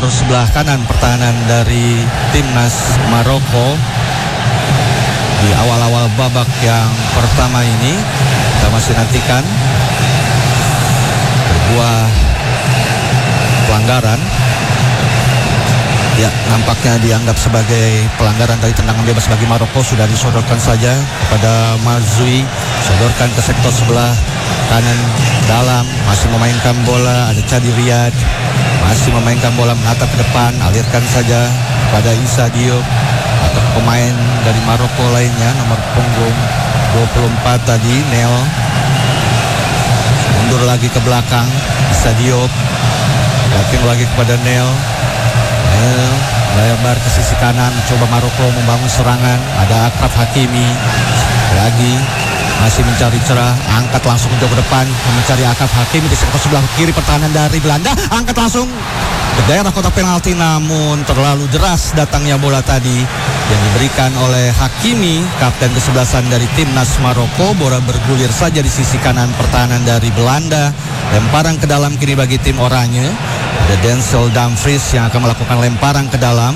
sebelah kanan pertahanan dari timnas Maroko di awal-awal babak yang pertama ini. Kita masih nantikan sebuah pelanggaran. Ya, nampaknya dianggap sebagai pelanggaran dari tendangan bebas bagi Maroko. Sudah disodorkan saja kepada Mazui. Sodorkan ke sektor sebelah kanan dalam. Masih memainkan bola. Ada Chadi Riyad. Masih memainkan bola menatap ke depan. Alirkan saja kepada Issa Diop atau pemain dari Maroko lainnya. Nomor punggung 24 tadi, Nel. Mundur lagi ke belakang. Issa Diop. Yakin lagi kepada Nel. Lebar ke sisi kanan, coba Maroko membangun serangan. Ada Akraf Hakimi lagi, masih mencari cerah, angkat langsung jauh ke depan, mencari Akraf Hakimi di sektor sebelah kiri pertahanan dari Belanda, angkat langsung ke daerah kotak penalti, namun terlalu deras datangnya bola tadi yang diberikan oleh Hakimi, kapten kesebelasan dari timnas Maroko. Bola bergulir saja di sisi kanan pertahanan dari Belanda. Lemparan ke dalam kini bagi tim oranye. Ada Denzel Dumfries yang akan melakukan lemparan ke dalam.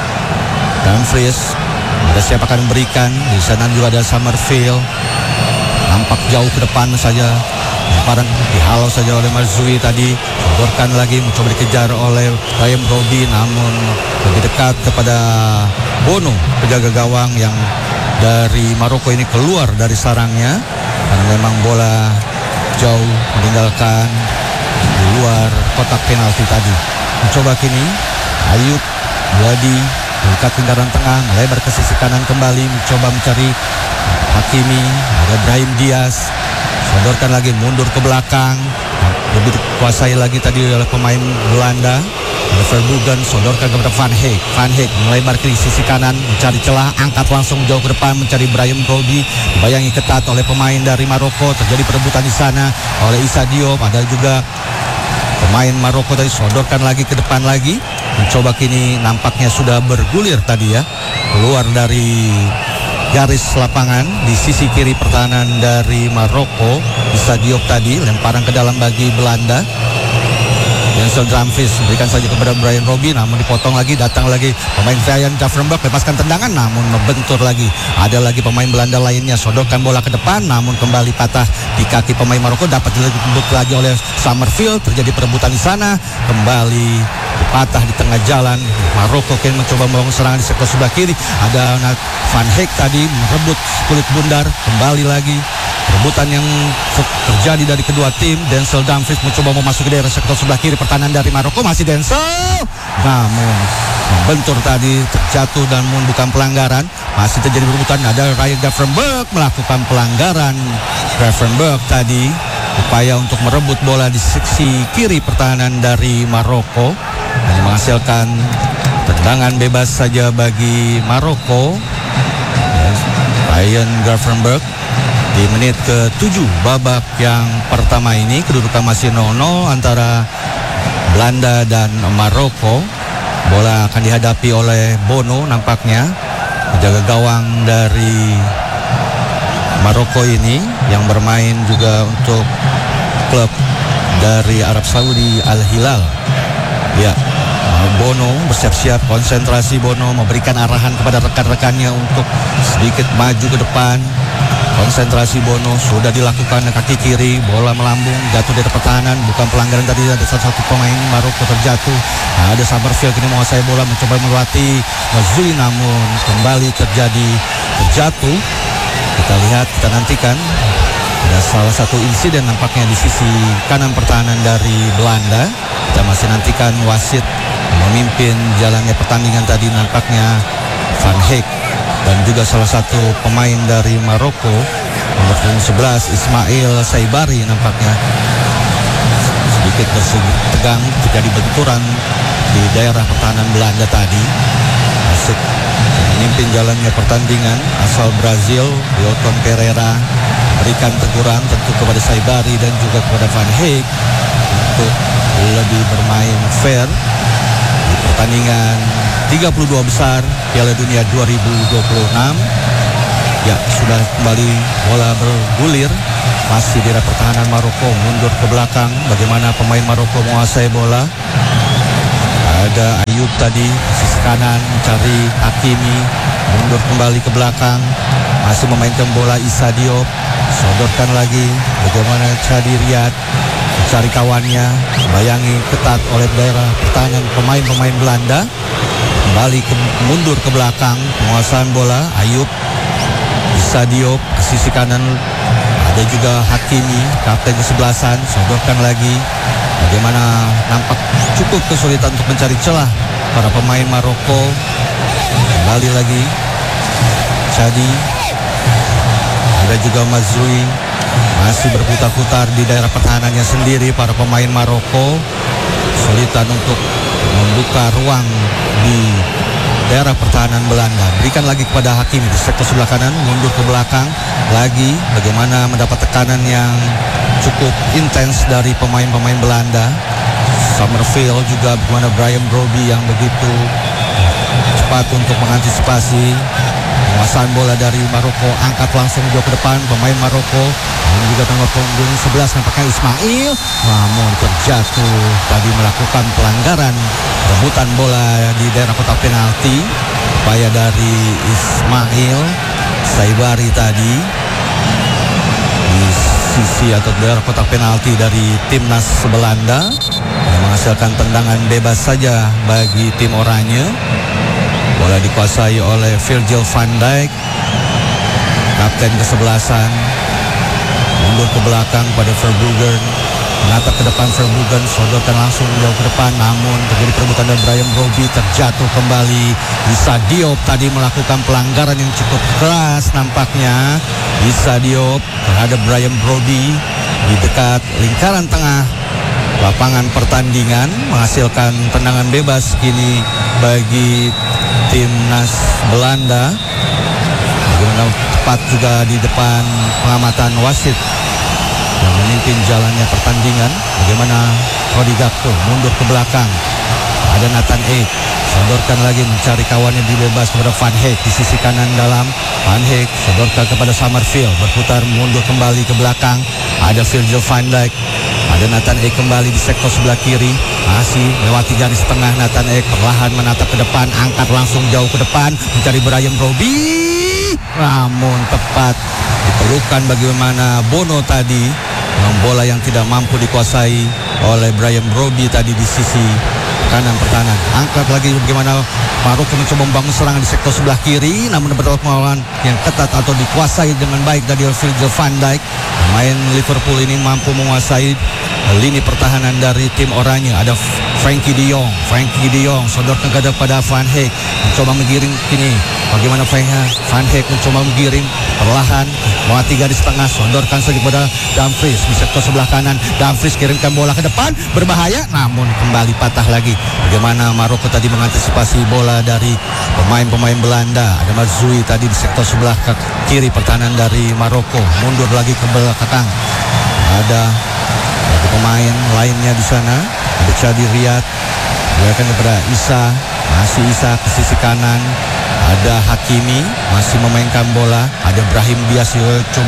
Dumfries, ada siapa akan memberikan? Di sana juga ada Summerfield. Nampak jauh ke depan saja. Lemparan dihalau saja oleh Mazui tadi. Sodorkan lagi, mencoba dikejar oleh Brahim Rodi, namun lebih dekat kepada Bono, penjaga gawang yang dari Maroko ini keluar dari sarangnya. Karena memang bola jauh meninggalkan di luar kotak penalti tadi. Mencoba kini Ayub Wadi dekat lingkaran tengah, melebar ke sisi kanan kembali, mencoba mencari Hakimi. Ada Brahim Diaz, sodorkan lagi, mundur ke belakang, lebih dikuasai lagi tadi oleh pemain Belanda. Ada Verbugen, sodorkan kepada Van Heek. Van Heek melebar ke sisi kanan, mencari celah, angkat langsung jauh ke depan, mencari Brahim Rodi. Dibayangi ketat oleh pemain dari Maroko. Terjadi perebutan di sana oleh Issa Diop. Ada juga pemain Maroko tadi, sodorkan lagi ke depan lagi. Mencoba kini nampaknya sudah bergulir tadi ya, keluar dari garis lapangan di sisi kiri pertahanan dari Maroko. Issa Diop tadi, lemparan ke dalam bagi Belanda. Denzel Dumfries berikan saja kepada Brian Robbie, namun dipotong lagi. Datang lagi pemain Ryan Gravenberch, lepaskan tendangan namun membentur lagi. Ada lagi pemain Belanda lainnya, sodorkan bola ke depan namun kembali patah di kaki pemain Maroko. Dapat dilebut lagi oleh Summerfield. Terjadi perebutan di sana, kembali patah di tengah jalan. Maroko kini mencoba membangun serangan di sektor sebelah kiri. Ada Van Heek tadi merebut kulit bundar, kembali lagi perebutan yang terjadi dari kedua tim. Denzel Dumfries mencoba memasuki daerah sektor sebelah kiri pertahanan dari Maroko. Masih Denzel, namun membentur tadi, terjatuh dan bukan pelanggaran. Masih terjadi perebutan. Ada Ryan Gravenberch melakukan pelanggaran. Gravenberch tadi upaya untuk merebut bola di sisi kiri pertahanan dari Maroko dan menghasilkan tendangan bebas saja bagi Maroko. Ryan Gravenberch di menit ke-7 babak yang pertama ini. Kedudukan masih 0-0 antara Belanda dan Maroko. Bola akan dihadapi oleh Bono nampaknya, penjaga gawang dari Maroko ini yang bermain juga untuk klub dari Arab Saudi, Al Hilal. Ya, Bono bersiap-siap, konsentrasi Bono, memberikan arahan kepada rekan-rekannya untuk sedikit maju ke depan. Konsentrasi Bono sudah dilakukan, kaki kiri, bola melambung, jatuh dari pertahanan, bukan pelanggaran tadi. Ada satu pemain Maroko terjatuh. Ada Summerfield kini menguasai bola, mencoba melewati Mazui, namun kembali terjatuh. Kita lihat, kita nantikan. Ada salah satu insiden nampaknya di sisi kanan pertahanan dari Belanda. Kita masih nantikan wasit memimpin jalannya pertandingan tadi, nampaknya Van Heek. Dan juga salah satu pemain dari Maroko, nomor 11 Ismail Saibari, nampaknya sedikit tegang, terjadi benturan di daerah pertahanan Belanda tadi. Masuk memimpin jalannya pertandingan asal Brazil, Wilton Pereira berikan teguran tentu kepada Saibari dan juga kepada Van Heek untuk lebih bermain fair di pertandingan 32 besar Piala Dunia 2026. Ya, sudah kembali bola bergulir. Masih di pertahanan Maroko, mundur ke belakang. Bagaimana pemain Maroko menguasai bola. Ada Ayub tadi sisi kanan mencari Hakimi, mundur kembali ke belakang, masih memainkan bola Issa Diop, sodorkan lagi. Bagaimana Chadi Riyad mencari kawannya, bayangi ketat oleh daerah pertahanan pemain-pemain Belanda. Kembali mundur ke belakang, penguasaan bola Ayub, Issa Diop sisi kanan. Ada juga Hakimi, kapten kesebelasan, sodorkan lagi. Bagaimana nampak cukup kesulitan untuk mencari celah para pemain Maroko. Kembali lagi Chadi, ada juga Mazrui, masih berputar-putar di daerah pertahanannya sendiri. Para pemain Maroko kesulitan untuk membuka ruang di daerah pertahanan Belanda. Berikan lagi kepada Hakimi di sektor sebelah kanan, mundur ke belakang lagi. Bagaimana mendapat tekanan yang cukup intens dari pemain-pemain Belanda. Summerfield juga, bagaimana Brian Brobby yang begitu cepat untuk mengantisipasi. Penguasaan bola dari Maroko, angkat langsung jauh ke depan pemain Maroko. Ini juga nomor punggung 11 nampaknya Ismail, namun terjatuh tadi melakukan pelanggaran rebutan bola di daerah kotak penalti. Upaya dari Ismail Saibari tadi di sisi atau daerah kotak penalti dari timnas Belanda yang menghasilkan tendangan bebas saja bagi tim oranye. Bola dikuasai oleh Virgil van Dijk, kapten kesebelasan. Mundur ke belakang pada Verbruggen, menatap ke depan Verbruggen, sodorkan langsung jauh ke depan, namun terjadi perebutan dan Brian Brobby terjatuh kembali. Issa Diop tadi melakukan pelanggaran yang cukup keras nampaknya. Issa Diop terhadap Brian Brobby di dekat lingkaran tengah lapangan pertandingan, menghasilkan tendangan bebas kini bagi timnas Belanda. Bagaimana tepat juga di depan pengamatan wasit yang memimpin jalannya pertandingan. Bagaimana Rodi Gakpo mundur ke belakang, ada Nathan Ake, sodorkan lagi mencari kawannya dibebas kepada Van Heek di sisi kanan dalam. Van Heek sodorkan kepada Summerfield, berputar mundur kembali ke belakang, ada Virgil van Dijk. Ada Nathan Ake kembali di sektor sebelah kiri, masih melewati garis tengah. Nathan Ake perlahan menatap ke depan, angkat langsung jauh ke depan, mencari Brian Brobby, namun tepat diperlukan bagaimana Bono tadi. Bola yang tidak mampu dikuasai oleh Brian Brobby tadi di sisi kanan pertahanan. Angkat lagi bagaimana Maroko mencoba membangun serangan di sektor sebelah kiri, namun mendapat pengawalan yang ketat atau dikuasai dengan baik dari Virgil van Dijk. Pemain Liverpool ini mampu menguasai lini pertahanan dari tim oranye. Ada Frankie de Jong sodorkan kepada Van Heek, mencoba menggiring kini. Bagaimana Van Heek mencoba menggiring perlahan melewati garis tengah, sodorkan saja kepada Dumfries di sektor sebelah kanan. Dumfries kirimkan bola ke depan, berbahaya, namun kembali patah lagi. Bagaimana Maroko tadi mengantisipasi bola dari pemain-pemain Belanda. Ada Mazrui tadi di sektor sebelah kiri pertahanan dari Maroko, mundur lagi ke belakang. Ada pemain lainnya di sana, ada Chadi Riyad, berikan kepada Issa, masih Issa ke sisi kanan. Ada Hakimi masih memainkan bola, ada Brahim Diaz coba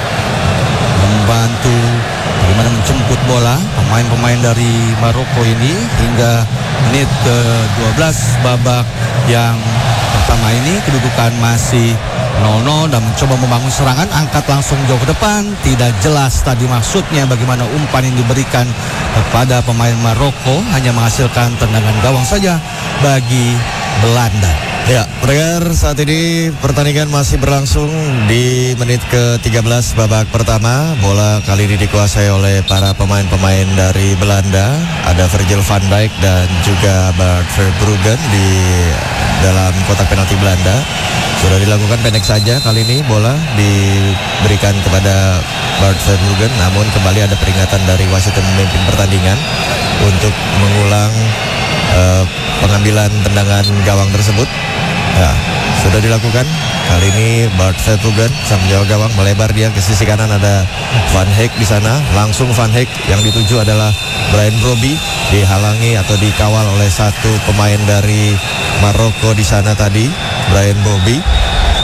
membantu bagaimana menjemput bola pemain-pemain dari Maroko ini hingga menit ke-12 babak yang pertama ini. Kedudukan masih 0-0 dan mencoba membangun serangan, angkat langsung jauh ke depan. Tidak jelas tadi maksudnya bagaimana umpan yang diberikan kepada pemain Maroko, hanya menghasilkan tendangan gawang saja bagi Belanda. Ya, pendengar, saat ini pertandingan masih berlangsung di menit ke-13 babak pertama. Bola kali ini dikuasai oleh para pemain-pemain dari Belanda. Ada Virgil van Dijk dan juga Bart Verbruggen di dalam kotak penalti Belanda. Sudah dilakukan pendek saja kali ini, bola diberikan kepada Bart Verbruggen, namun kembali ada peringatan dari wasit yang memimpin pertandingan untuk mengulang pengambilan tendangan gawang tersebut. Ya, sudah dilakukan. Kali ini Bart Verbruggen sang penjaga gawang melebar dia ke sisi kanan, ada Van Heek di sana. Langsung Van Heek yang dituju adalah Brian Brobby, dihalangi atau dikawal oleh satu pemain dari Maroko di sana tadi, Brian Brobby.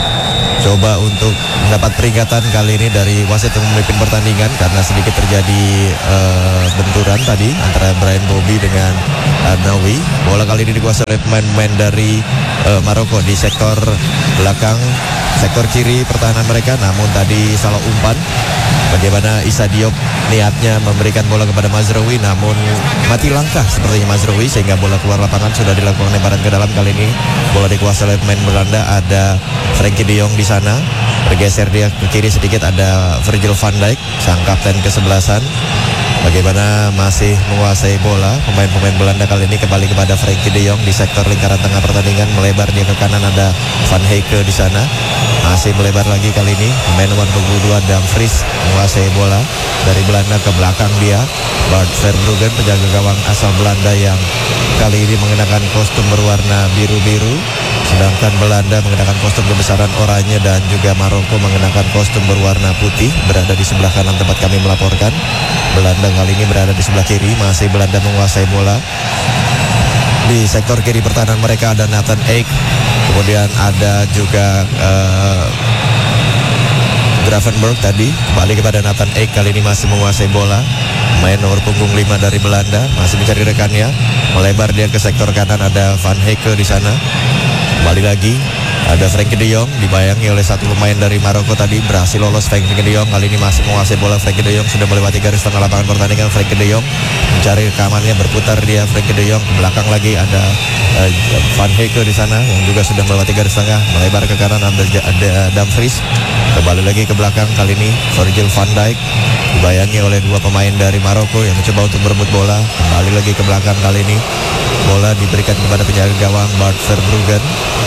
coba untuk mendapat peringatan kali ini dari wasit yang memimpin pertandingan karena sedikit terjadi benturan tadi antara Brian Bobby dengan Arnawi. Bola kali ini dikuasai oleh pemain-pemain dari Maroko di sektor belakang, sektor kiri pertahanan mereka, namun tadi salah umpan. Bagaimana Issa Diop niatnya memberikan bola kepada Mazraoui, namun mati langkah sepertinya Mazraoui sehingga bola keluar lapangan. Sudah dilakukan lemparan ke dalam. Kali ini bola dikuasai oleh pemain Belanda. Ada Frenkie de Jong di sana, bergeser dia ke kiri sedikit, ada Virgil van Dijk sang kapten kesebelasan. Bagaimana masih menguasai bola pemain-pemain Belanda kali ini, kembali kepada Frenkie de Jong di sektor lingkaran tengah pertandingan, melebar dia ke kanan, ada Van Heike di sana, masih melebar lagi kali ini pemain nomor 22 Dumfries menguasai bola dari Belanda ke belakang dia Bart Verbruggen, penjaga gawang asal Belanda yang kali ini mengenakan kostum berwarna biru-biru, sedangkan Belanda mengenakan kostum kebesaran oranye dan juga Maroko mengenakan kostum berwarna putih, berada di sebelah kanan tempat kami melaporkan. Belanda kali ini berada di sebelah kiri, masih Belanda menguasai bola. Di sektor kiri pertahanan mereka ada Nathan Ake, kemudian ada juga Gravenberch tadi, kembali kepada Nathan Ake, kali ini masih menguasai bola. Main nomor punggung 5 dari Belanda, masih mencari rekannya, melebar dia ke sektor kanan, ada Van Heike di sana. Kembali lagi ada Frenkie de Jong, dibayangi oleh satu pemain dari Maroko tadi, berhasil lolos Frenkie de Jong, kali ini masih menguasai bola. Frenkie de Jong sudah melewati garis tengah lapangan pertandingan. Frenkie de Jong mencari rekamannya, berputar dia Frenkie de Jong, ke belakang lagi ada Van Heike di sana yang juga sudah melewati garis tengah, melebar ke kanan, ada Dumfries, kembali lagi ke belakang, kali ini Virgil van Dijk dibayangi oleh dua pemain dari Maroko yang mencoba untuk berebut bola, kembali lagi ke belakang. Kali ini bola diberikan kepada penjaga gawang Bart Verbruggen.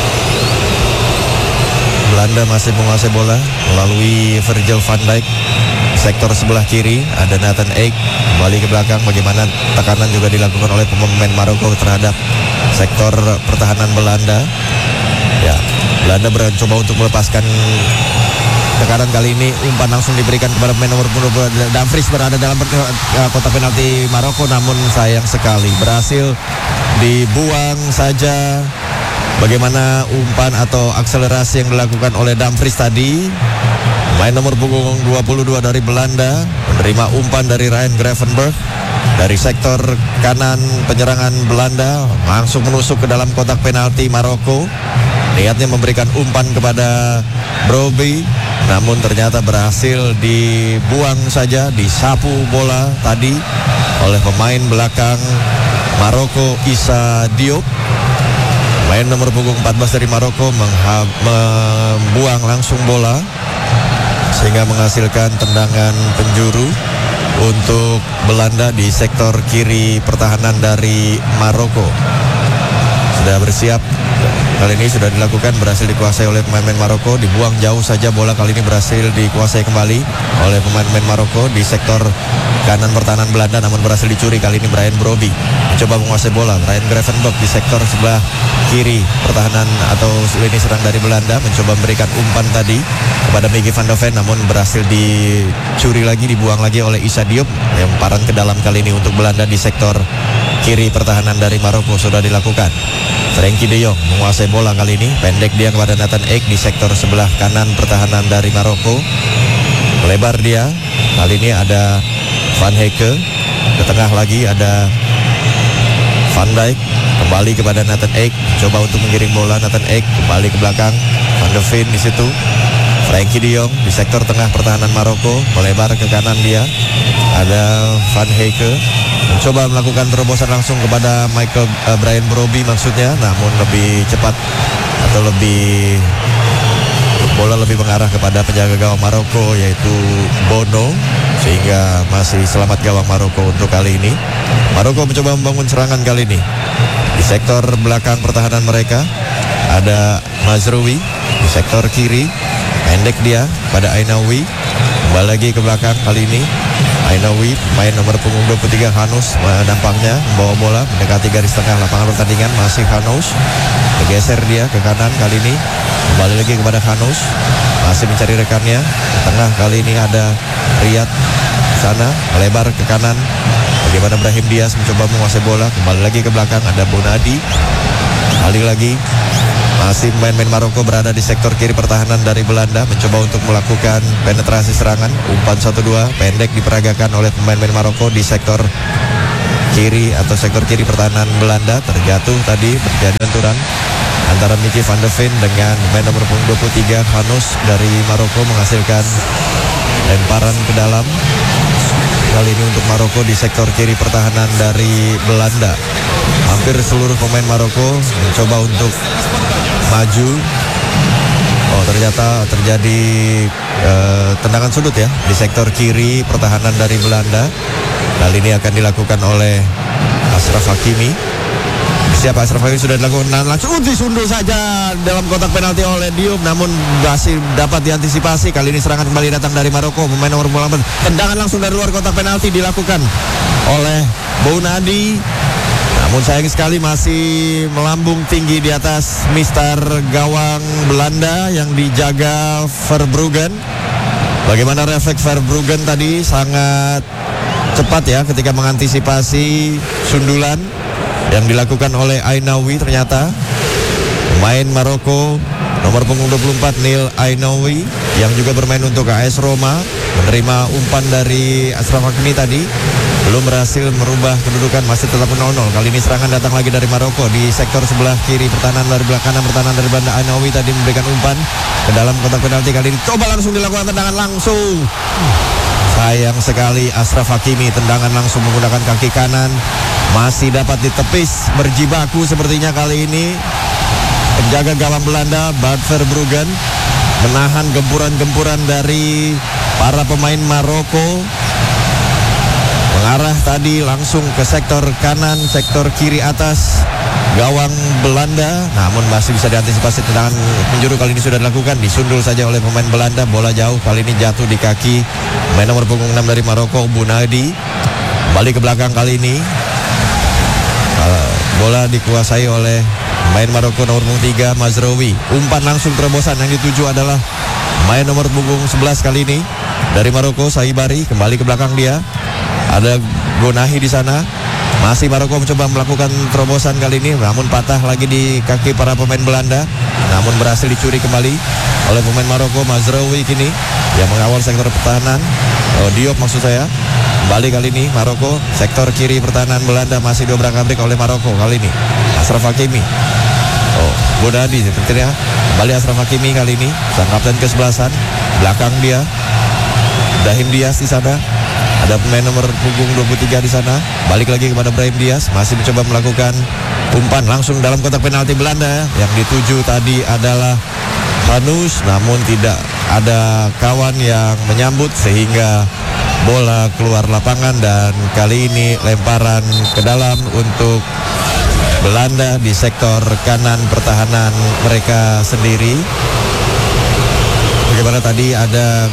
Belanda masih menguasai bola melalui Virgil van Dijk. Sektor sebelah kiri ada Nathan Ake, kembali ke belakang. Bagaimana tekanan juga dilakukan oleh pemain Maroko terhadap sektor pertahanan Belanda. Ya, Belanda mencoba untuk melepaskan tekanan. Kali ini umpan langsung diberikan kepada pemain nomor 22 Dumfries, berada dalam kotak penalti Maroko, namun sayang sekali berhasil dibuang saja. Bagaimana umpan atau akselerasi yang dilakukan oleh Dumfries tadi, pemain nomor punggung 22 dari Belanda menerima umpan dari Ryan Gravenberch dari sektor kanan penyerangan Belanda, langsung menusuk ke dalam kotak penalti Maroko. Niatnya memberikan umpan kepada Brobbey, namun ternyata berhasil dibuang saja, disapu bola tadi oleh pemain belakang Maroko Issa Diop. Pemain nomor punggung 14 dari Maroko membuang langsung bola sehingga menghasilkan tendangan penjuru untuk Belanda di sektor kiri pertahanan dari Maroko. Sudah bersiap, kali ini sudah dilakukan, berhasil dikuasai oleh pemain-pemain Maroko, dibuang jauh saja bola, kali ini berhasil dikuasai kembali oleh pemain-pemain Maroko di sektor kanan pertahanan Belanda, namun berhasil dicuri. Kali ini Brian Brobbey mencoba menguasai bola. Ryan Gravenberch di sektor sebelah kiri pertahanan atau lini serang dari Belanda mencoba memberikan umpan tadi kepada Mickey van de Ven, namun berhasil dicuri lagi, dibuang lagi oleh Issa Diop. Yang paran ke dalam kali ini untuk Belanda di sektor kiri pertahanan dari Maroko sudah dilakukan. Frenkie de Jong menguasai bola kali ini, pendek dia kepada Nathan Ake di sektor sebelah kanan pertahanan dari Maroko. Melebar dia, kali ini ada Van Heike, ke tengah lagi ada Van Dijk, kembali kepada Nathan Ake, coba untuk mengiring bola. Nathan Ake kembali ke belakang, Van de Ven di situ. Frankie de Jong di sektor tengah pertahanan Maroko, melebar ke kanan dia. Ada Van Heike mencoba melakukan terobosan langsung kepada Brian Brobbey maksudnya, namun lebih cepat atau bola lebih mengarah kepada penjaga gawang Maroko yaitu Bono, sehingga masih selamat gawang Maroko untuk kali ini. Maroko mencoba membangun serangan kali ini. Di sektor belakang pertahanan mereka ada Mazraoui, di sektor kiri pendek dia pada Ainaoui, kembali lagi ke belakang kali ini. Ainaoui, main nomor punggung 23 Hanus, nampaknya membawa bola mendekati garis tengah lapangan pertandingan. Masih Hanus, bergeser dia ke kanan kali ini, kembali lagi kepada Hanus, masih mencari rekannya. Di tengah kali ini ada Riyad sana, melebar ke kanan. Bagaimana Brahim Diaz mencoba menguasai bola, kembali lagi ke belakang ada Bonadi, kembali lagi Masih pemain-pemain Maroko berada di sektor kiri pertahanan dari Belanda, mencoba untuk melakukan penetrasi serangan. Umpan 1-2 pendek diperagakan oleh pemain-pemain Maroko di sektor kiri atau sektor kiri pertahanan Belanda. Terjatuh tadi, terjadi benturan antara Mickey van de Ven dengan pemain nomor 23 Hanus dari Maroko, menghasilkan lemparan ke dalam. Kali ini untuk Maroko di sektor kiri pertahanan dari Belanda. Hampir seluruh pemain Maroko mencoba untuk maju. Oh, ternyata terjadi tendangan sudut ya di sektor kiri pertahanan dari Belanda. Kali ini akan dilakukan oleh Achraf Hakimi. Siapa Achraf Hakimi sudah dilakukan dan langsung disundul saja dalam kotak penalti oleh Diop, namun masih dapat diantisipasi. Kali ini serangan kembali datang dari Maroko. Pemain nomor 8, tendangan langsung dari luar kotak penalti dilakukan oleh Bounadi. Namun sayang sekali masih melambung tinggi di atas mister gawang Belanda yang dijaga Verbruggen. Bagaimana refleks Verbruggen tadi, sangat cepat ya ketika mengantisipasi sundulan yang dilakukan oleh Ainaoui. Ternyata pemain Maroko nomor punggung 24 Neil Ainaoui yang juga bermain untuk AS Roma menerima umpan dari Achraf Hakimi tadi, belum berhasil merubah kedudukan, masih tetap 0-0. Kali ini serangan datang lagi dari Maroko di sektor sebelah kiri pertahanan dari belakang kanan pertahanan dari Belanda. Ainaoui tadi memberikan umpan ke dalam kotak penalti. Kali ini coba langsung dilakukan tendangan langsung. Sayang sekali Achraf Hakimi, tendangan langsung menggunakan kaki kanan, masih dapat ditepis. Berjibaku sepertinya kali ini penjaga gawang Belanda Bart Verbruggen menahan gempuran-gempuran dari para pemain Maroko. Mengarah tadi langsung ke sektor kanan, sektor kiri atas gawang Belanda, namun masih bisa diantisipasi. Tendangan penjuru kali ini sudah dilakukan, disundul saja oleh pemain Belanda. Bola jauh, kali ini jatuh di kaki pemain nomor punggung 6 dari Maroko, Bounadi. Kembali ke belakang kali ini. Bola dikuasai oleh pemain Maroko nomor punggung 3 Mazraoui. Umpan langsung terobosan, yang dituju adalah pemain nomor punggung 11 kali ini dari Maroko, Saibari. Kembali ke belakang dia. Ada Gonahi di sana. Masih Maroko mencoba melakukan terobosan kali ini, namun patah lagi di kaki para pemain Belanda. Namun berhasil dicuri kembali oleh pemain Maroko, Mazraoui kini yang mengawal sektor pertahanan. Diop maksud saya. Kembali kali ini Maroko, sektor kiri pertahanan Belanda masih diobrak-abrik oleh Maroko kali ini. Achraf Hakimi. Bounadi sepertinya. Kembali Achraf Hakimi kali ini, sang kapten ke-11. Belakang dia Brahim Diaz di sana. Ada pemain nomor punggung 23 di sana. Balik lagi kepada Brahim Diaz, masih mencoba melakukan umpan langsung dalam kotak penalti Belanda. Yang dituju tadi adalah Hanus, namun tidak ada kawan yang menyambut sehingga bola keluar lapangan. Dan kali ini lemparan ke dalam untuk Belanda di sektor kanan pertahanan mereka sendiri. Bagaimana tadi ada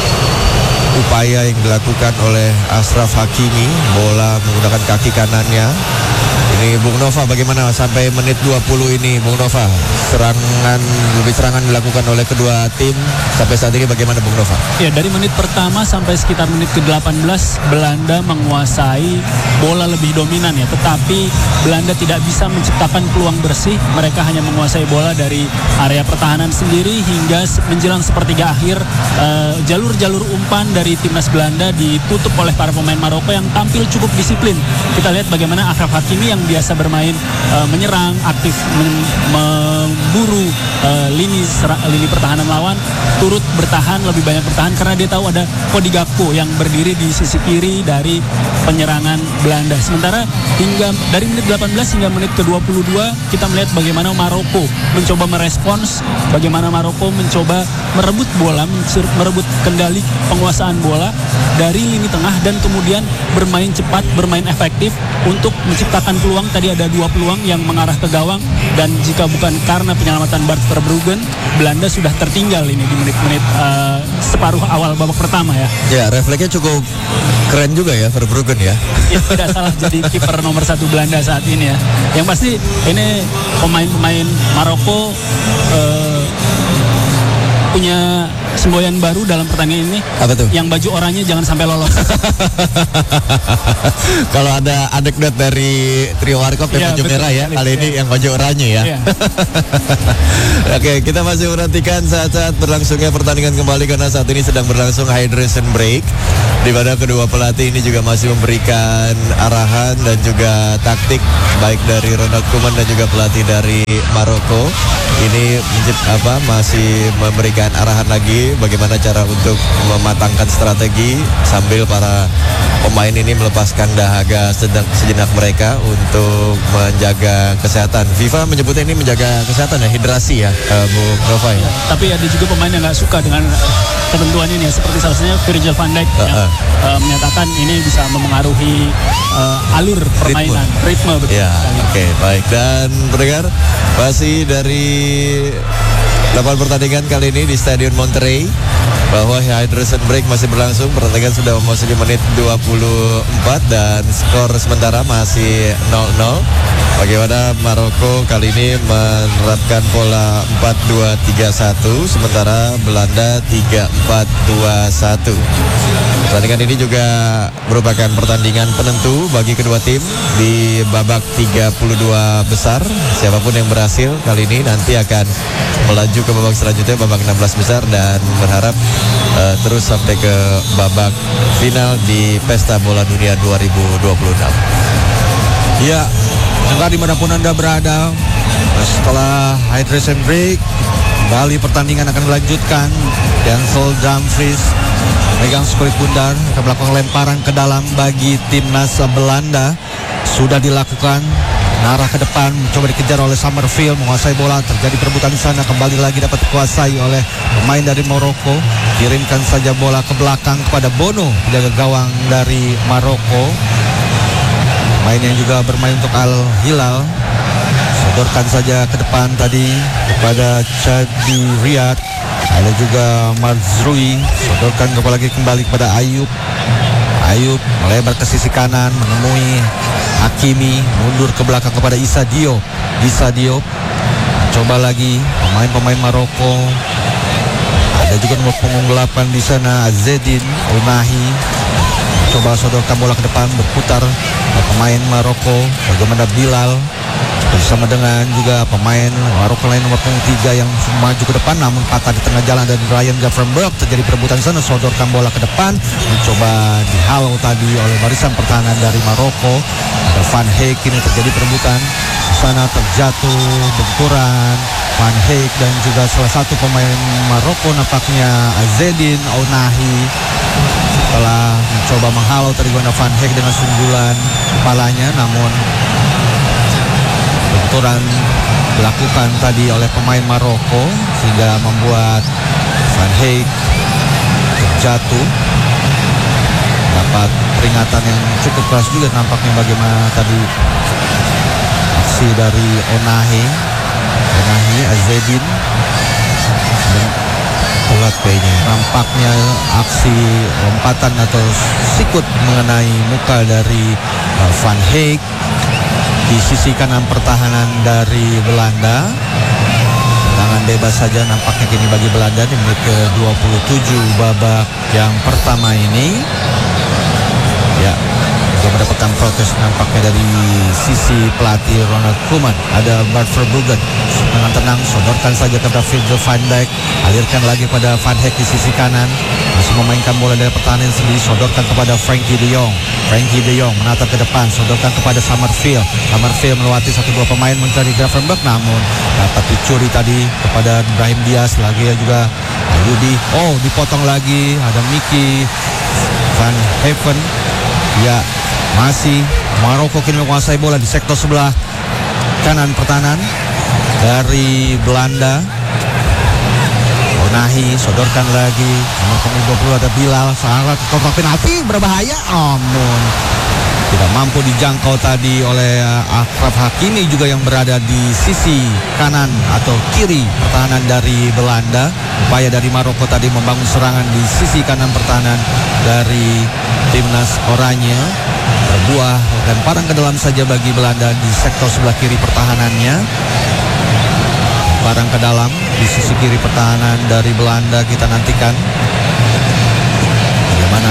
upaya yang dilakukan oleh Achraf Hakimi, bola menggunakan kaki kanannya. Ini Bung Nova, bagaimana sampai menit 20 ini Bung Nova? Serangan dilakukan oleh kedua tim. Sampai saat ini bagaimana Bung Nova? Ya, dari menit pertama sampai sekitar menit ke-18 Belanda menguasai bola lebih dominan ya, tetapi Belanda tidak bisa menciptakan peluang bersih. Mereka hanya menguasai bola dari area pertahanan sendiri hingga menjelang sepertiga akhir. Jalur-jalur umpan dari timnas Belanda ditutup oleh para pemain Maroko yang tampil cukup disiplin. Kita lihat bagaimana Achraf Hakimi yang biasa bermain menyerang, aktif memburu lini pertahanan lawan, turut bertahan, lebih banyak bertahan karena dia tahu ada Cody Gakpo yang berdiri di sisi kiri dari penyerangan Belanda. Sementara hingga dari menit 18 hingga menit ke-22 kita melihat bagaimana Maroko mencoba merespons, bagaimana Maroko mencoba merebut bola, merebut kendali penguasaan bola dari lini tengah dan kemudian bermain cepat, bermain efektif untuk menciptakan peluang. Tadi ada 2 peluang yang mengarah ke gawang, dan jika bukan karena penyelamatan Bart Verbruggen, Belanda sudah tertinggal ini di menit-menit separuh awal babak pertama ya. Ya, refleksnya cukup keren juga ya Verbruggen ya. Ya, tidak salah jadi kiper nomor 1 Belanda saat ini ya. Yang pasti ini pemain-pemain Maroko punya semboyan baru dalam pertandingan ini. Apa tuh? Yang baju oranye jangan sampai lolos. Kalau ada anekdot dari trio Warkop yang Iya, baju betul merah ya, sekali. kali ini yang baju oranye ya. Iya. Oke, kita masih menantikan saat-saat berlangsungnya pertandingan kembali karena saat ini sedang berlangsung hydration break, di mana kedua pelatih ini juga masih memberikan arahan dan juga taktik baik dari Ronald Koeman dan juga pelatih dari Maroko. Ini masih memberikan arahan lagi bagaimana cara untuk mematangkan strategi sambil para pemain ini melepaskan dahaga sejenak mereka untuk menjaga kesehatan. FIFA menyebutnya ini menjaga kesehatan ya, hidrasi ya, Bu Nova ya. Tapi ada juga pemain yang nggak suka dengan ketentuan ini ya, seperti salah satunya Virgil van Dijk yang menyatakan ini bisa memengaruhi alur permainan, ritme betul. Ya, sekali. oke, baik. Dan pendengar, masih dari lapangan pertandingan kali ini di Stadion Monterrey, bahwa hydration break masih berlangsung. Pertandingan sudah memasuki menit 24 dan skor sementara masih 0-0. Bagaimana Maroko kali ini menerapkan pola 4-2-3-1, sementara Belanda 3-4-2-1. Pertandingan ini juga merupakan pertandingan penentu bagi kedua tim di babak 32 besar. Siapapun yang berhasil kali ini nanti akan melaju ke babak selanjutnya, babak 16 besar, dan berharap terus sampai ke babak final di Pesta Bola Dunia 2026. Ya, semoga dimanapun Anda berada, setelah hydration break, kembali pertandingan akan dilanjutkan. Denzel Dumfries megang skulit bundar, akan melakukan lemparan ke dalam bagi timnas Belanda. Sudah dilakukan, arah ke depan, mencoba dikejar oleh Summerfield, menguasai bola, terjadi perebutan di sana, kembali lagi dapat dikuasai oleh pemain dari Maroko. Kirimkan saja bola ke belakang kepada Bono, penjaga gawang dari Maroko. Pemain yang juga bermain untuk Al Hilal, sodorkan saja ke depan tadi kepada Chadi Riyad. Ada juga Mazrui, sodorkan kembali kepada Ayub. Ayub melebar ke sisi kanan, menemui Hakimi, mundur ke belakang kepada Issa Diop. Issa Diop coba lagi pemain-pemain Maroko. Ada juga nomor punggung 8 di sana, Azzedine Ounahi. Coba sodorkan bola ke depan, berputar pemain Maroko, bagaimana Bilal bersama dengan juga pemain Maroko lain nomor punggung 3 yang maju ke depan, namun patah di tengah jalan dan Ryan Gravenberch. Terjadi perebutan sana, sodorkan bola ke depan, mencoba dihalau tadi oleh barisan pertahanan dari Maroko. Ada Van Heek, ini terjadi perebutan di sana, terjatuh benturan Van Heek dan juga salah satu pemain Maroko nampaknya Azzedine Ounahi. Setelah mencoba menghalau tadi Van Heek dengan sundulan kepalanya, namun benturan dilakukan tadi oleh pemain Maroko sehingga membuat Van Heek terjatuh. Dapat peringatan yang cukup keras juga nampaknya, bagaimana tadi aksi dari Ounahi, Azzedine. Telat kayaknya. Nampaknya aksi lompatan atau sikut mengenai muka dari Van Heek di sisi kanan pertahanan dari Belanda. Tendangan bebas saja nampaknya kini bagi Belanda di menit ke-27 babak yang pertama ini. Ya, juga mendapatkan protes nampaknya dari sisi pelatih Ronald Koeman. Ada Bart Verbruggen dengan tenang sodorkan saja kepada Virgil van Dijk, alirkan lagi pada Van Heek di sisi kanan, masih memainkan bola dari pertahanan sendiri, sodorkan kepada Frenkie de Jong. Frenkie de Jong menatap ke depan, sodorkan kepada Summerfield. Summerfield melewati 1-2 pemain mencari Gravenberch, namun dapat dicuri tadi kepada Brahim Diaz. Lagi juga Ayubi, dipotong lagi. Ada Mickey Van Haven. Ya, masih Maroko kini menguasai bola di sektor sebelah kanan pertahanan dari Belanda. Ounahi sodorkan lagi, nomor punggung 20 ada Bilal, sangat kotak penalti berbahaya, namun tidak mampu dijangkau tadi oleh Achraf Hakimi juga yang berada di sisi kanan atau kiri pertahanan dari Belanda. Upaya dari Maroko tadi membangun serangan di sisi kanan pertahanan dari timnas Oranye berbuah dan parang ke dalam saja bagi Belanda di sektor sebelah kiri pertahanannya. Lemparan ke dalam di sisi kiri pertahanan dari Belanda. Kita nantikan bagaimana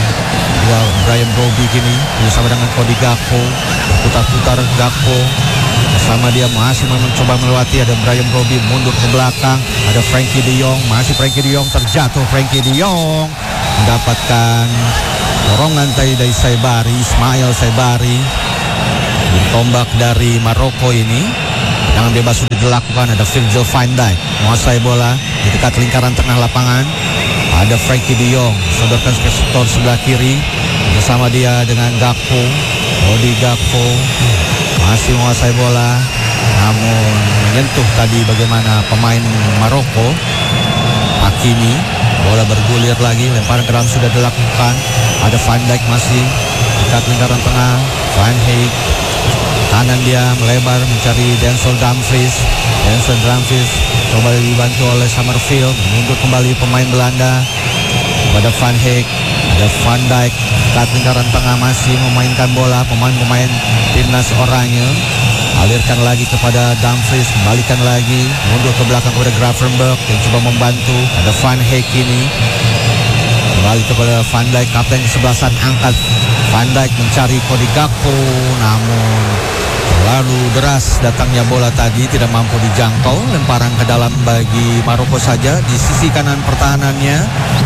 Brian Brobby kini bersama dengan Cody Gakpo. Putar-putar Gakpo bersama dia masih mencoba melewati. Ada Brian Brobby mundur ke belakang. Ada Frankie de Jong. Masih Frankie de Jong terjatuh. Frankie de Jong mendapatkan dorongan tadi dari Saibari, Ismail Saibari. Tombak dari Maroko ini. Jangan bebas sudah dilakukan. Ada Virgil van Dijk menguasai bola di dekat lingkaran tengah lapangan. Ada Frankie de Jong sodorkan ke sektor sebelah kiri bersama dia dengan Gakpo. Cody Gakpo masih menguasai bola, namun menyentuh tadi bagaimana pemain Maroko. Hakimi, bola bergulir lagi, lemparan ke dalam sudah dilakukan. Ada Van Dijk masih dekat lingkaran tengah. Van Dijk kanan dia melebar mencari Denzel Dumfries. Denzel Dumfries coba dibantu oleh Summerfield, mundur kembali pemain Belanda kepada Van Dijk. Ada Van Dijk dekat lingkaran tengah masih memainkan bola. Pemain-pemain timnas oranye alirkan lagi kepada Dumfries, kembalikan lagi, mundur ke belakang kepada Gravenberch yang coba membantu. Ada Van Dijk ini kembali kepada Van Dijk, kapten kesebelasan angkat. Van Dijk mencari Cody Gakpo, namun terlalu deras datangnya bola tadi, tidak mampu dijangkau. Lemparan ke dalam bagi Maroko saja di sisi kanan pertahanannya.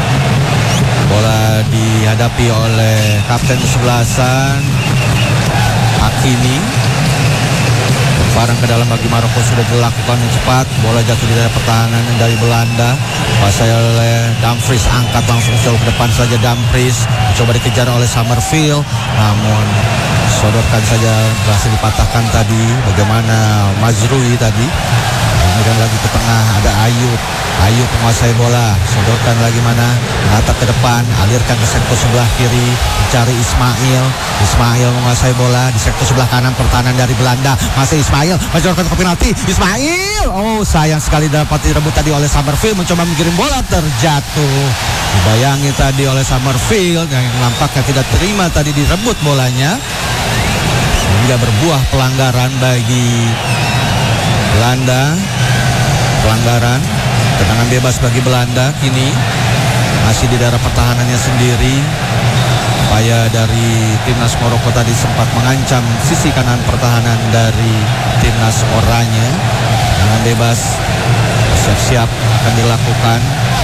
Bola dihadapi oleh kapten kesebelasan Hakimi. Lemparan ke dalam bagi Maroko sudah dilakukan cepat. Bola jatuh di daerah pertahanan dari Belanda. Kuasai oleh Dumfries, angkat langsung jauh ke depan saja Dumfries. Coba dikejar oleh Summerfield, namun sodorkan saja, berhasil dipatahkan tadi. Bagaimana Mazrui tadi. Kemudian lagi ke tengah ada Ayub. Ayub menguasai bola, sodorkan lagi mana, menatap ke depan, alirkan ke sektor sebelah kiri, mencari Ismail. Ismail menguasai bola di sektor sebelah kanan pertahanan dari Belanda. Masih Ismail, menjorkan ke penalti. Ismail, oh sayang sekali dapat direbut tadi oleh Summerfield, mencoba mengirim bola terjatuh. Dibayangi tadi oleh Summerfield yang nampaknya tidak terima tadi direbut bolanya, sehingga berbuah pelanggaran bagi Belanda. Pelanggaran, tendangan bebas bagi Belanda kini masih di daerah pertahanannya sendiri. Upaya dari timnas Maroko tadi sempat mengancam sisi kanan pertahanan dari timnas oranye. Tendangan bebas siap-siap akan dilakukan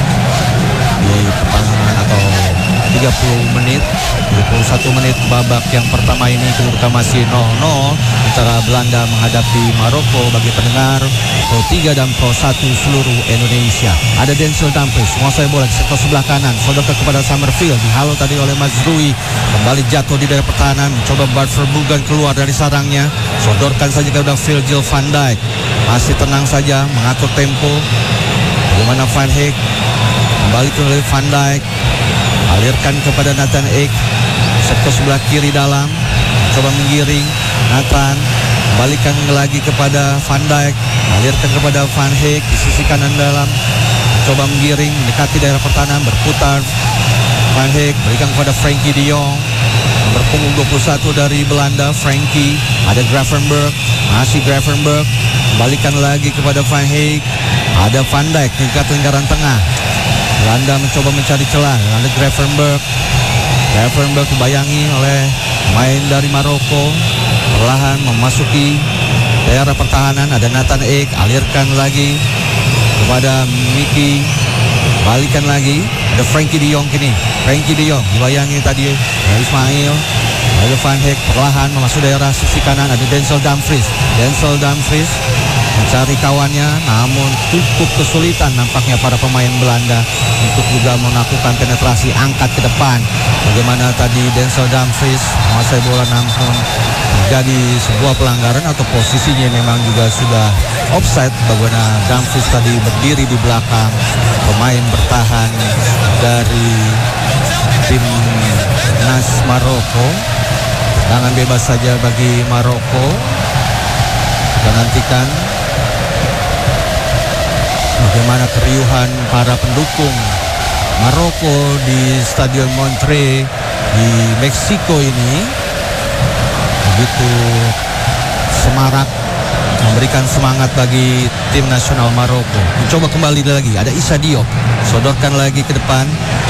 di pertandingan atau 30 menit 21 menit babak yang pertama ini. Kemudian masih 0-0 antara Belanda menghadapi Maroko. Bagi pendengar Pro 3 dan Pro 1 seluruh Indonesia, ada Denzel Dumfries menguasai bola di sektor sebelah kanan, sodorkan kepada Summerfield, dihalau tadi oleh Mazrui, kembali jatuh di daerah pertahanan, mencoba Bart Verbruggen keluar dari sarangnya, sodorkan saja kepada Virgil van Dijk, masih tenang saja mengatur tempo. Bagaimana Van Dijk, kembali ke Van Dijk, alirkan kepada Nathan Ake, sektor sebelah kiri dalam, coba menggiring. Nathan kembalikan lagi kepada Van Dijk, alirkan kepada Van Dijk di sisi kanan dalam, coba menggiring mendekati daerah pertahanan, berputar. Van Dijk berikan kepada Frankie de Jong, nomor punggung 21 dari Belanda. Frankie, ada Gravenberch, masih Gravenberch, kembalikan lagi kepada Van Dijk. Ada Van Dijk di dekat lingkaran tengah. Belanda mencoba mencari celah. Ada Gravenberch. Gravenberch dibayangi oleh pemain dari Maroko. Perlahan memasuki daerah pertahanan. Ada Nathan Ake, alirkan lagi kepada Miki, balikan lagi. Ada Frankie de Jong kini. Frankie de Jong dibayangi tadi Ismail. Ada Van Dijk perlahan memasuki daerah sisi kanan. Ada Denzel Dumfries. Denzel Dumfries mencari kawannya, namun cukup kesulitan nampaknya para pemain Belanda untuk juga melakukan penetrasi, angkat ke depan. Bagaimana tadi Denzel Dumfries menguasai bola, namun terjadi sebuah pelanggaran atau posisinya memang juga sudah offside. Bagaimana Dumfries tadi berdiri di belakang pemain bertahan dari timnas Maroko. Tendangan bebas saja bagi Maroko. Kita nantikan bagaimana keriuhan para pendukung Maroko di Stadion Montreux di Meksiko ini. Begitu semarak memberikan semangat bagi tim nasional Maroko. Mencoba kembali lagi, ada Issa Diop, sodorkan lagi ke depan.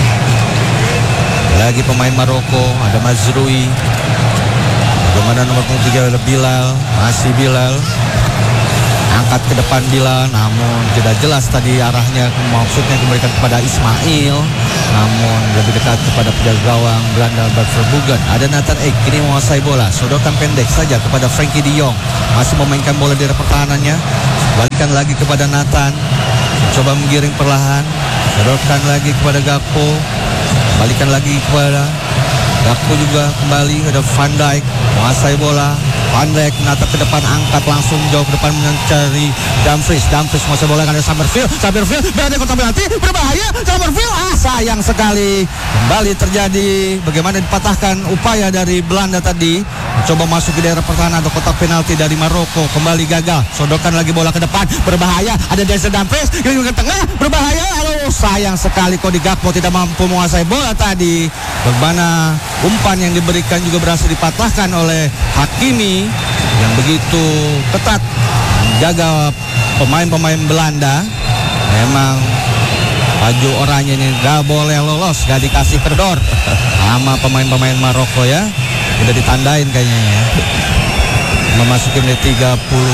Lagi pemain Maroko, ada Mazrui. Bagaimana nomor 3 ada Bilal, masih Bilal. Angkat ke depan Bilal, namun tidak jelas tadi arahnya, maksudnya diberikan kepada Ismail, namun lebih dekat kepada penjaga gawang Belanda Bart Verbruggen. Ada Nathan Ake, kini menguasai bola, sodorkan pendek saja kepada Frenkie de Jong, masih memainkan bola di area pertahanannya, balikan lagi kepada Nathan, coba menggiring perlahan, sodorkan lagi kepada Gakpo, balikan lagi kepada Gakpo juga kembali, ada Van Dijk menguasai bola. Van Dijk menatap ke depan, angkat langsung jauh ke depan mencari Dumfries menguasai bola, ada Summerfield berada di kotak penalti, berbahaya Summerfield, sayang sekali. Kembali terjadi bagaimana dipatahkan upaya dari Belanda tadi, mencoba masuk ke daerah pertahanan atau kotak penalti dari Maroko, kembali gagal. Sodorkan lagi bola ke depan, berbahaya, ada Denzel Dumfries ke tengah, berbahaya. Sayang sekali Cody Gakpo tidak mampu menguasai bola tadi. Bagaimana umpan yang diberikan juga berhasil dipatahkan oleh Hakimi yang begitu ketat menjaga pemain-pemain Belanda. Memang baju oranye ini gak boleh lolos, gak dikasih kendor sama pemain-pemain Maroko ya. Udah ditandain kayaknya ya. Memasuki menit 35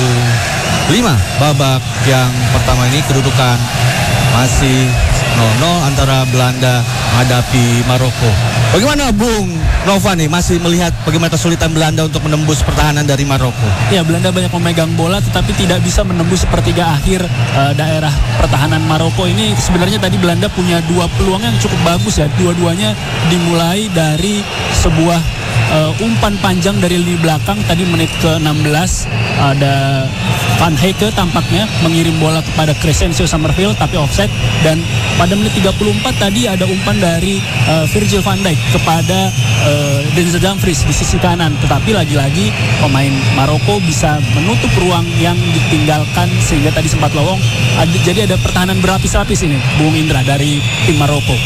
babak yang pertama ini, kedudukan masih 0-0 antara Belanda menghadapi Maroko. Bagaimana Bung Nova nih, masih melihat bagaimana kesulitan Belanda untuk menembus pertahanan dari Maroko? Ya, Belanda banyak memegang bola tetapi tidak bisa menembus sepertiga akhir daerah pertahanan Maroko ini. Sebenarnya tadi Belanda punya dua peluang yang cukup bagus ya. Dua-duanya dimulai dari sebuah umpan panjang dari lini belakang. Tadi menit ke-16 ada Van Heke tampaknya mengirim bola kepada Crescencio Summerfield tapi offside, dan pada menit 34 tadi ada umpan dari Virgil van Dijk kepada Denzel Dumfries di sisi kanan, tetapi lagi-lagi pemain Maroko bisa menutup ruang yang ditinggalkan sehingga tadi sempat lowong. Jadi ada pertahanan berlapis-lapis ini, Bung Indra, dari tim Maroko.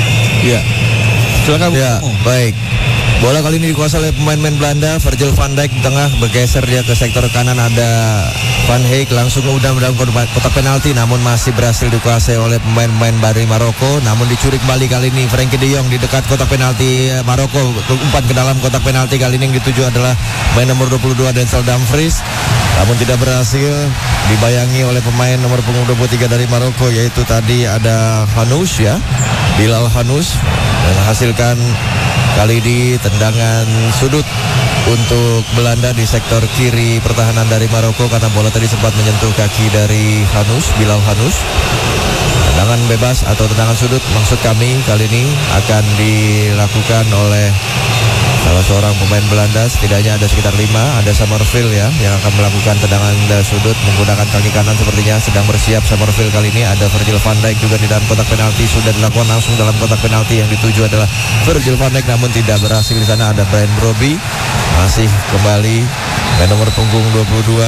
Ya, Silakan. ya, baik. Bola kali ini dikuasai oleh pemain-pemain Belanda. Virgil van Dijk di tengah, bergeser dia ke sektor kanan, ada Van Heke langsung udah dalam kotak penalti, namun masih berhasil dikuasai oleh pemain-pemain dari Maroko. Namun dicuri kembali kali ini Frenkie de Jong di dekat kotak penalti Maroko. Umpan ke dalam kotak penalti kali ini yang dituju adalah pemain nomor 22 Denzel Dumfries, namun tidak berhasil dibayangi oleh pemain nomor punggung 23 dari Maroko, yaitu tadi ada Hanous ya, Bilal Hanous, dan menghasilkan kali ini tendangan sudut untuk Belanda di sektor kiri pertahanan dari Maroko, karena bola tadi sempat menyentuh kaki dari Hanous, Bilal Hanous. Tendangan bebas atau tendangan sudut maksud kami kali ini akan dilakukan oleh salah seorang pemain Belanda. Setidaknya ada sekitar 5. Ada Summerfield ya yang akan melakukan tendangan sudut menggunakan kaki kanan, sepertinya sedang bersiap Summerfield kali ini. Ada Virgil van Dijk juga di dalam kotak penalti, sudah dilakukan langsung dalam kotak penalti. Yang dituju adalah Virgil van Dijk namun tidak berhasil di sana. Ada Brian Brobby, masih kembali main nomor punggung 22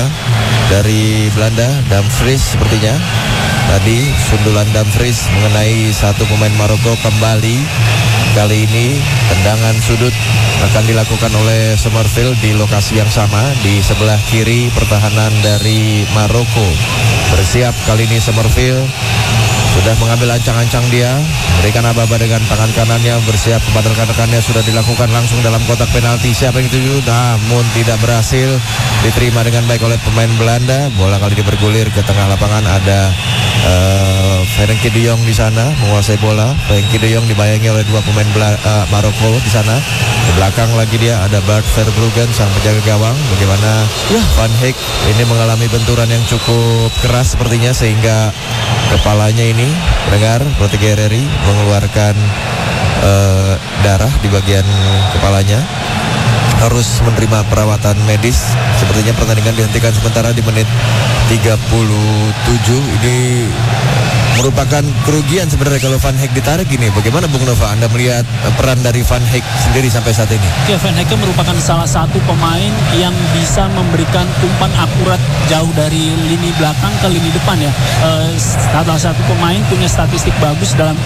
dari Belanda, Dumfries sepertinya. Tadi sundulan Dumfries mengenai satu pemain Maroko. Kembali kali ini tendangan sudut akan dilakukan oleh Summerfield di lokasi yang sama di sebelah kiri pertahanan dari Maroko. Bersiap kali ini Summerfield, sudah mengambil ancang-ancang dia, memberikan aba-aba dengan tangan kanannya, bersiap kepada rekan-rekannya, sudah dilakukan langsung dalam kotak penalti. Siapa yang dituju? Namun tidak berhasil diterima dengan baik oleh pemain Belanda. Bola kali ini bergulir ke tengah lapangan, ada Frenkie de Jong di sana menguasai bola. Frenkie de Jong dibayangi oleh dua pemain Maroko di sana. Di belakang lagi dia ada Bart Verbruggen, sang penjaga gawang. Bagaimana Van Heke ini mengalami benturan yang cukup keras sepertinya, sehingga kepalanya ini mendengar Protege RRI mengeluarkan darah di bagian kepalanya, harus menerima perawatan medis. Sepertinya pertandingan dihentikan sementara di menit 37. Ini merupakan kerugian sebenarnya kalau Van Hek ditarik ini. Bagaimana Bung Nova, Anda melihat peran dari Van Hek sendiri sampai saat ini? Ya, Van Hecke merupakan salah satu pemain yang bisa memberikan umpan akurat jauh dari lini belakang ke lini depan ya. Salah satu pemain punya statistik bagus dalam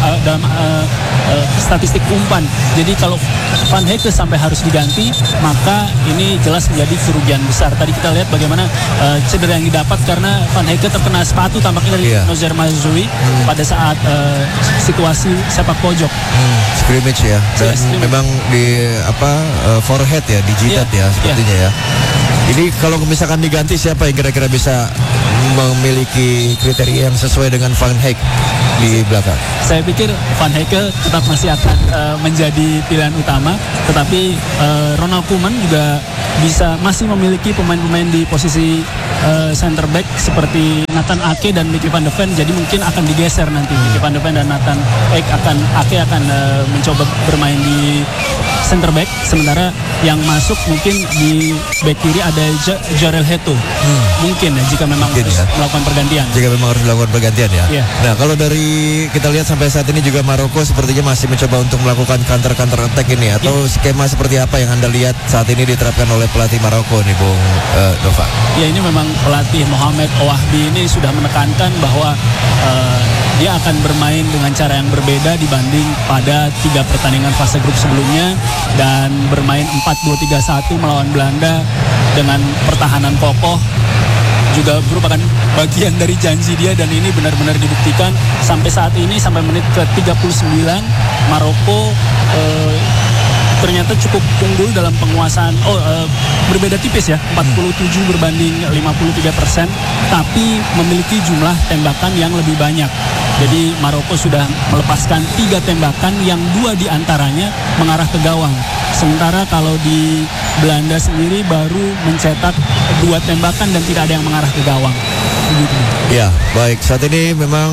statistik umpan. Jadi kalau Van Hecke sampai harus diganti, maka ini jelas menjadi kerugian besar. Tadi kita lihat bagaimana cedera yang didapat karena Van Hecke terkena sepatu tampaknya dari Nozer Mazzoui pada saat situasi sepak pojok. Scrimmage ya. Dan memang di forehead ya, di jidat ya sepertinya ya. Ini kalau misalkan diganti, siapa yang kira-kira bisa memiliki kriteria yang sesuai dengan Van Hek di belakang? Saya pikir Van Hecke tetap masih akan menjadi pilihan utama, tetapi Ronald Koeman juga masih memiliki pemain-pemain di posisi center back seperti Nathan Ake dan Mickey van de Ven, jadi mungkin akan digeser nanti. Mickey van de Ven dan Nathan Ake akan mencoba bermain di center back, sementara yang masuk mungkin di back kiri ada Jarel Heto. Mungkin ya, jika memang harus melakukan pergantian. Jika memang harus melakukan pergantian ya. Yeah. Nah, kalau dari kita lihat sampai saat ini juga Maroko sepertinya masih mencoba untuk melakukan counter attack ini, atau skema seperti apa yang Anda lihat saat ini diterapkan oleh pelatih Maroko nih, Bung Nova? Ya, ini memang pelatih Mohamed Ouahbi ini sudah menekankan bahwa dia akan bermain dengan cara yang berbeda dibanding pada 3 pertandingan fase grup sebelumnya, dan bermain 4-2-3-1 melawan Belanda dengan pertahanan kokoh juga merupakan bagian dari janji dia, dan ini benar-benar dibuktikan sampai saat ini. Sampai menit ke-39 Maroko ternyata cukup unggul dalam penguasaan. Berbeda tipis ya, 47 berbanding 53%, tapi memiliki jumlah tembakan yang lebih banyak. Jadi Maroko sudah melepaskan 3 tembakan yang 2 diantaranya mengarah ke gawang. Sementara kalau di Belanda sendiri baru mencetak 2 tembakan dan tidak ada yang mengarah ke gawang. Begitu. Ya, baik. Saat ini memang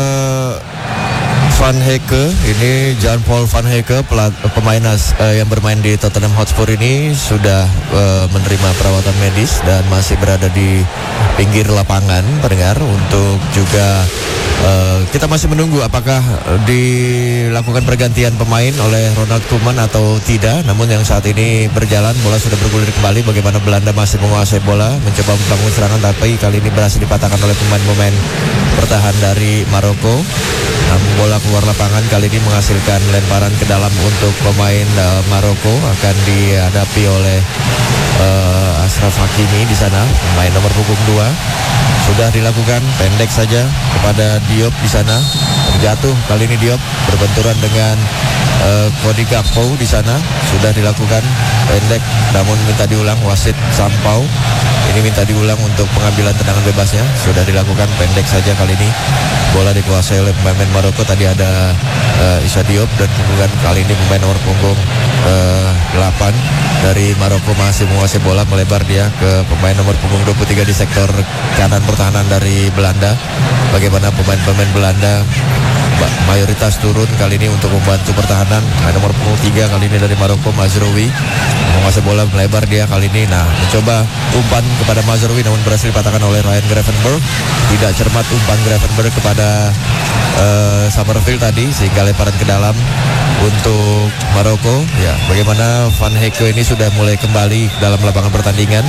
Van Hecke, ini Jan-Paul Van Hecke, pemain yang bermain di Tottenham Hotspur ini sudah menerima perawatan medis dan masih berada di pinggir lapangan, pendengar, untuk juga kita masih menunggu apakah dilakukan pergantian pemain oleh Ronald Koeman atau tidak. Namun yang saat ini berjalan, bola sudah bergulir kembali. Bagaimana Belanda masih menguasai bola, mencoba membangun serangan, tapi kali ini berhasil dipatahkan oleh pemain-pemain bertahan dari Maroko. Namun bola keluar lapangan kali ini menghasilkan lemparan ke dalam untuk pemain Maroko. Akan dihadapi oleh Achraf Hakimi di sana, pemain nomor punggung 2. Sudah dilakukan pendek saja kepada Diop di sana. Terjatuh kali ini Diop, berbenturan dengan Cody Gakpo di sana. Sudah dilakukan pendek, namun minta diulang, wasit Sampau. Ini minta diulang untuk pengambilan tendangan bebasnya. Sudah dilakukan pendek saja kali ini. Bola dikuasai oleh pemain Maroko. Tadi ada Issa Diop, dan kemudian kali ini pemain nomor punggung 8 dari Maroko masih menguasai bola, melebar dia ke pemain nomor punggung 23 di sektor kanan pertahanan dari Belanda. Bagaimana pemain-pemain Belanda mayoritas turun kali ini untuk membantu pertahanan. Pemain nomor punggung 3 kali ini dari Maroko, Mazraoui, menguasai bola, melebar dia kali ini. Nah, mencoba umpan kepada Mazraoui, namun berhasil dipatahkan oleh Ryan Gravenberch. Tidak cermat umpan Gravenberch kepada Summerfield tadi, sehingga lemparan ke dalam untuk Maroko. Ya, bagaimana Van Hecke ini sudah mulai kembali dalam lapangan pertandingan.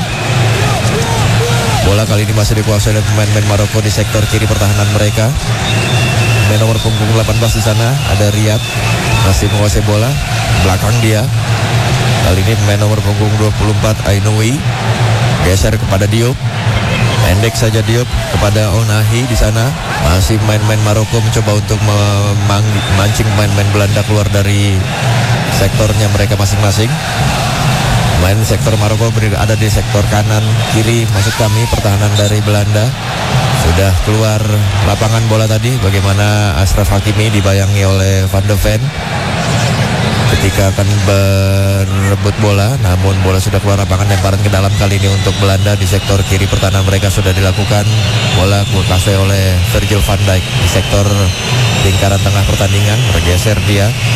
Bola kali ini masih dikuasai oleh pemain-pemain Maroko di sektor kiri pertahanan mereka. Pemain nomor punggung 18 di sana ada Riyad, masih menguasai bola. Belakang dia kali ini pemain nomor punggung 24 Ainoui, geser kepada Diop. Pendek saja Diop kepada Onahi di sana. Masih pemain-pemain Maroko mencoba untuk memancing pemain-pemain Belanda keluar dari sektornya mereka masing-masing. Main sektor Maroko ada di sektor kanan kiri, maksud kami pertahanan dari Belanda. Sudah keluar lapangan bola tadi. Bagaimana Achraf Hakimi dibayangi oleh Van de Ven ketika akan berebut bola, namun bola sudah keluar lapangan. Lemparan ke dalam kali ini untuk Belanda di sektor kiri pertahanan mereka sudah dilakukan. Bola dikuasai oleh Virgil van Dijk di sektor lingkaran tengah pertandingan. Bergeser dia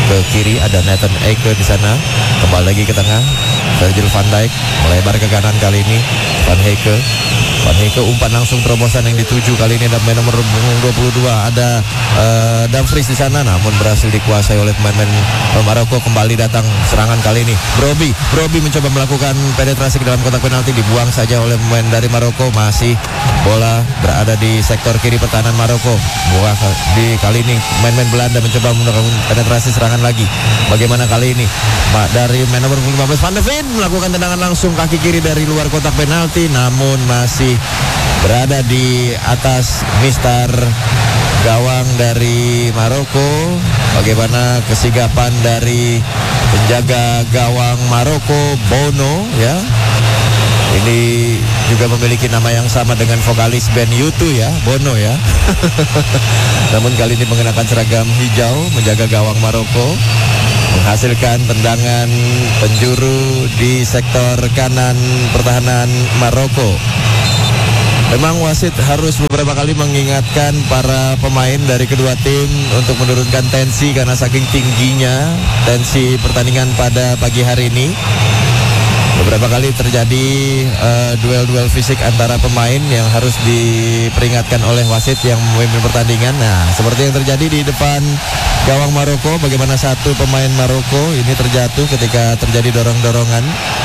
ke kiri, ada Nathan Ake di sana. Kembali lagi ke tengah, Virgil van Dijk melebar ke kanan kali ini. Van Heke umpan langsung terobosan yang dituju kali ini ada pemain nomor 22, ada Dumfries di sana, namun berhasil dikuasai oleh pemain Maroko. Kembali datang serangan kali ini. Brobbey mencoba melakukan penetrasi ke dalam kotak penalti, dibuang saja oleh pemain dari Maroko. Masih bola berada di sektor kiri pertahanan Maroko. Bola di kali ini pemain Belanda mencoba melakukan penetrasi serangan lagi. Bagaimana kali ini? Dari pemain nomor 15 Van de Ven melakukan tendangan langsung kaki kiri dari luar kotak penalti, namun masih berada di atas mistar gawang dari Maroko. Bagaimana kesigapan dari penjaga gawang Maroko, Bono ya. Ini juga memiliki nama yang sama dengan vokalis band U2 ya, Bono ya. Namun kali ini mengenakan seragam hijau menjaga gawang Maroko, menghasilkan tendangan penjuru di sektor kanan pertahanan Maroko. Memang wasit harus beberapa kali mengingatkan para pemain dari kedua tim untuk menurunkan tensi karena saking tingginya tensi pertandingan pada pagi hari ini. Beberapa kali terjadi duel-duel fisik antara pemain yang harus diperingatkan oleh wasit yang memimpin pertandingan. Nah, seperti yang terjadi di depan gawang Maroko, bagaimana satu pemain Maroko ini terjatuh ketika terjadi dorong-dorongan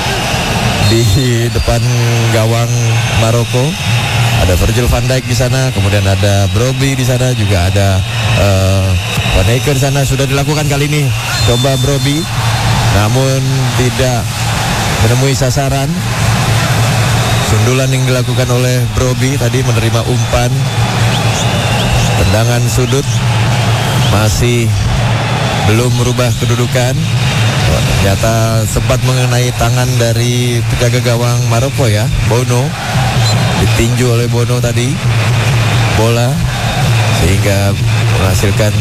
di depan gawang Maroko. Ada Virgil van Dijk di sana, kemudian ada Brobbey di sana, juga ada Van Heke di sana. Sudah dilakukan kali ini, coba Brobbey, namun tidak menemui sasaran. Sundulan yang dilakukan oleh Brobbey tadi menerima umpan tendangan sudut, masih belum merubah kedudukan. Ternyata sempat mengenai tangan dari penjaga gawang Maroko ya, Bono. Ditinju oleh Bono tadi bola, sehingga menghasilkan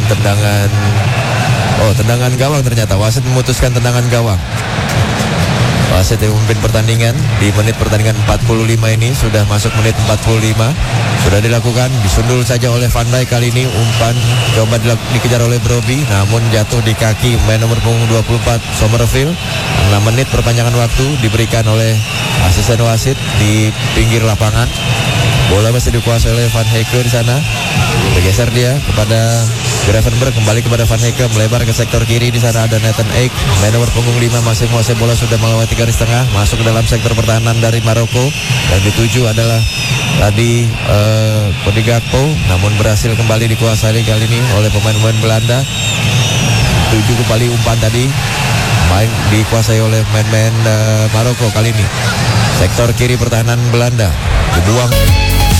tendangan gawang. Ternyata wasit memutuskan tendangan gawang. Wasit yang memimpin pertandingan di menit pertandingan 45 ini, sudah masuk menit 45, sudah dilakukan, disundul saja oleh Van Dijk kali ini. Umpan coba dikejar oleh Brobbey, namun jatuh di kaki pemain nomor punggung 24 Somerville. 6 menit perpanjangan waktu diberikan oleh asisten wasit di pinggir lapangan. Bola masih dikuasai oleh Van Heke di sana. Bergeser dia kepada Gravenberch, kembali kepada Van Heke, melebar ke sektor kiri. Di sana ada Nathan Ake, main nomor punggung 5, masih menguasai bola, sudah melewati garis tengah, masuk ke dalam sektor pertahanan dari Maroko. Yang dituju adalah tadi Cody Gakpo, namun berhasil kembali dikuasai kali ini oleh pemain-pemain Belanda. Tuju kembali umpan tadi, main dikuasai oleh pemain-pemain Maroko kali ini. Sektor kiri pertahanan Belanda dibuang.